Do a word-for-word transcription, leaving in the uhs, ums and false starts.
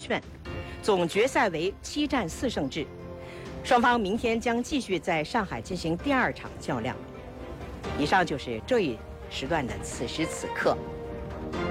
炫，总决赛为七战四胜制。双方明天将继续在上海进行第二场较量。以上就是这一时段的此时此刻。